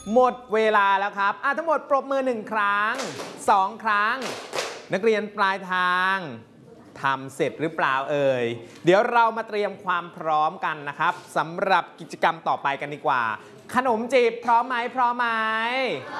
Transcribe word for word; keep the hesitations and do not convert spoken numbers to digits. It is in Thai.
หมดเวลาแล้วครับอ่ะทั้งหมดปรบมือหนึ่งครั้งสองครั้งนักเรียนปลายทางทำเสร็จหรือเปล่าเอ่ยเดี๋ยวเรามาเตรียมความพร้อมกันนะครับสำหรับกิจกรรมต่อไปกันดีกว่าขนมจีบพร้อมไหมพร้อมไหม